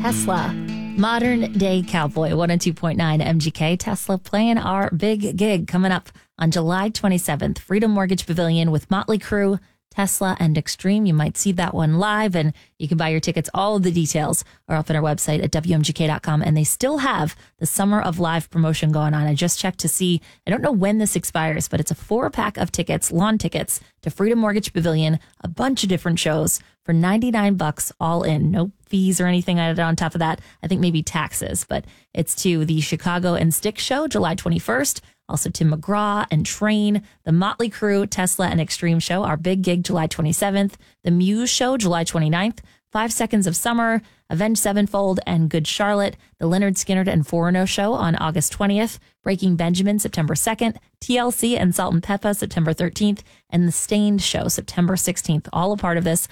Tesla. Modern Day Cowboy, 102.9 MGK. Tesla playing our big gig coming up on July 27th. Freedom Mortgage Pavilion with Motley Crue, Tesla, and Extreme. You might see that one live, and you can buy your tickets. All of the details are up on our website at WMGK.com, and they still have the Summer of Live promotion going on. I just checked to see, I don't know when this expires, but it's a 4-pack of tickets, lawn tickets, to Freedom Mortgage Pavilion, a bunch of different shows for $99 all in. No fees or anything added on top of that. I think maybe taxes, but it's to the Chicago and Styx show, July 21st. Also Tim McGraw and Train, the Motley Crue, Tesla, and Extreme show, our big gig, July 27th. The Muse show, July 29th. 5 Seconds of Summer, Avenged Sevenfold, and Good Charlotte. The Leonard Skinner and Foreigno show on August 20th. Breaking Benjamin, September 2nd. TLC and Salt and Peppa, September 13th. And The Stained show, September 16th. All a part of this.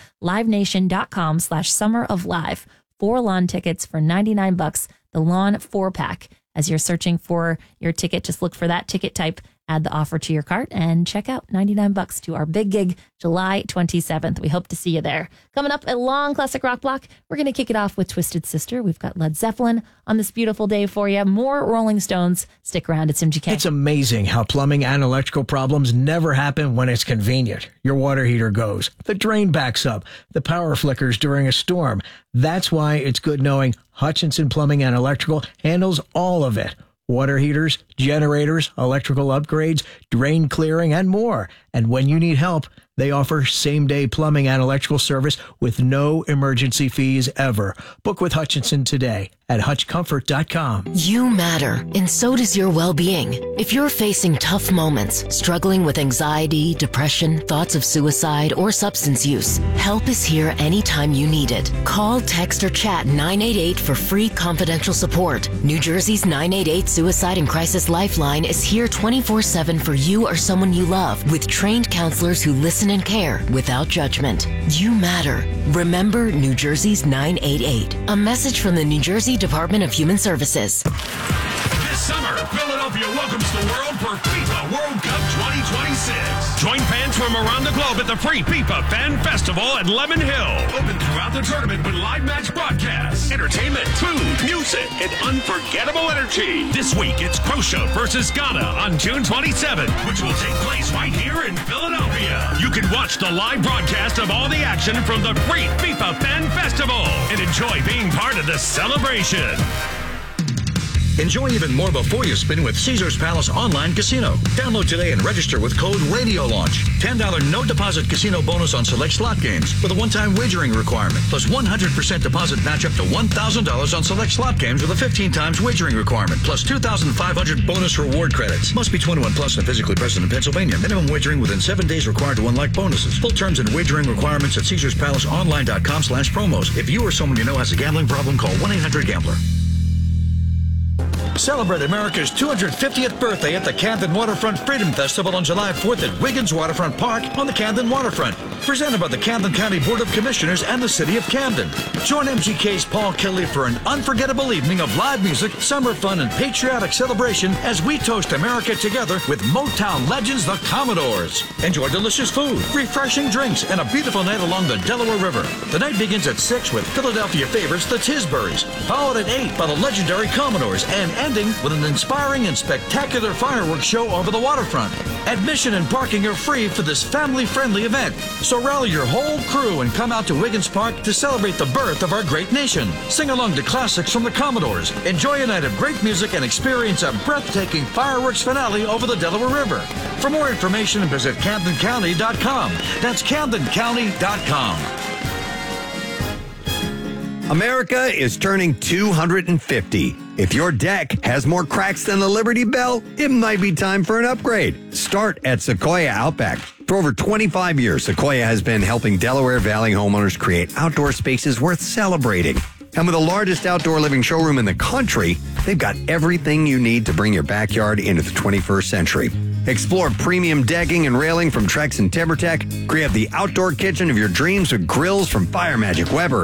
LiveNation.com/Summer of Live. 4 lawn tickets for $99. The Lawn 4-pack. As you're searching for your ticket, just look for that ticket type, add the offer to your cart, and check out $99 to our big gig, July 27th. We hope to see you there. Coming up, a long classic rock block. We're going to kick it off with Twisted Sister. We've got Led Zeppelin on this beautiful day for you. More Rolling Stones. Stick around. It's MGK. It's amazing how plumbing and electrical problems never happen when it's convenient. Your water heater goes, the drain backs up, the power flickers during a storm. That's why it's good knowing Hutchinson Plumbing and Electrical handles all of it. Water heaters, generators, electrical upgrades, drain clearing, and more. And when you need help, they offer same-day plumbing and electrical service with no emergency fees ever. Book with Hutchinson today at hutchcomfort.com. You matter, and so does your well-being. If you're facing tough moments, struggling with anxiety, depression, thoughts of suicide, or substance use, help is here anytime you need it. Call, text, or chat 988 for free confidential support. New Jersey's 988 Suicide and Crisis Lifeline is here 24/7 for you or someone you love, with trained counselors who listen and care without judgment. You matter. Remember New Jersey's 988. A message from the New Jersey Department of Human Services. This summer, Philadelphia welcomes the world for FIFA World Cup 2026. Join fans from around the globe at the free FIFA Fan Festival at Lemon Hill. Open throughout the tournament with live match broadcasts, entertainment, food, music, and unforgettable energy. This week, it's Croatia versus Ghana on June 27th, which will take place right here in Philadelphia. You can watch the live broadcast of all the action from the free FIFA Fan Festival and enjoy being part of the celebration. Enjoy even more before you spin with Caesars Palace Online Casino. Download today and register with code RADIOLAUNCH. $10 no deposit casino bonus on select slot games with a one-time wagering requirement. Plus 100% deposit match up to $1,000 on select slot games with a 15 times wagering requirement. Plus 2,500 bonus reward credits. Must be 21 plus and physically present in Pennsylvania. Minimum wagering within 7 days required to unlock bonuses. Full terms and wagering requirements at CaesarsPalaceOnline.com/promos. If you or someone you know has a gambling problem, call 1-800-GAMBLER. Celebrate America's 250th birthday at the Camden Waterfront Freedom Festival on July 4th at Wiggins Waterfront Park on the Camden Waterfront. Presented by the Camden County Board of Commissioners and the City of Camden. Join MGK's Paul Kelly for an unforgettable evening of live music, summer fun, and patriotic celebration as we toast America together with Motown legends, the Commodores. Enjoy delicious food, refreshing drinks, and a beautiful night along the Delaware River. The night begins at 6 with Philadelphia favorites, the Tisburys, followed at 8 by the legendary Commodores, and ending with an inspiring and spectacular fireworks show over the waterfront. Admission and parking are free for this family-friendly event. So rally your whole crew and come out to Wiggins Park to celebrate the birth of our great nation. Sing along to classics from the Commodores. Enjoy a night of great music and experience a breathtaking fireworks finale over the Delaware River. For more information, visit CamdenCounty.com. That's CamdenCounty.com. America is turning 250. If your deck has more cracks than the Liberty Bell, it might be time for an upgrade. Start at Sequoia Outback. For over 25 years, Sequoia has been helping Delaware Valley homeowners create outdoor spaces worth celebrating. And with the largest outdoor living showroom in the country, they've got everything you need to bring your backyard into the 21st century. Explore premium decking and railing from Trex and TimberTech. Create the outdoor kitchen of your dreams with grills from Fire Magic Weber.